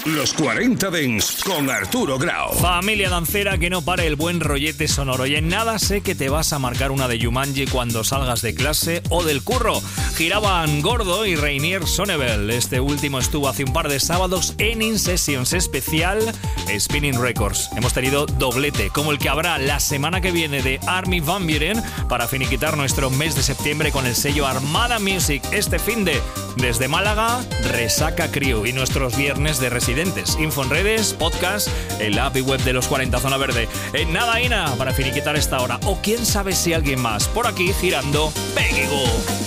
Los 40 Dents con Arturo Grau. Familia dancera, que no pare el buen rollete sonoro. Y en nada sé que te vas a marcar una de Jumanji cuando salgas de clase o del curro. Giraban Gordo y Rainier Sonnebel. Este último estuvo hace un par de sábados en In Sessions especial Spinning Records. Hemos tenido doblete, como el que habrá la semana que viene de Armin van Buuren, para finiquitar nuestro mes de septiembre con el sello Armada Music. Este finde, desde Málaga, Resaca Crew, y nuestros viernes de residentes. Info en redes, podcast, el app y web de los 40 Zona Verde. En nada, Ina, para finiquitar esta hora. O quién sabe si alguien más. Por aquí girando Peggy Goo.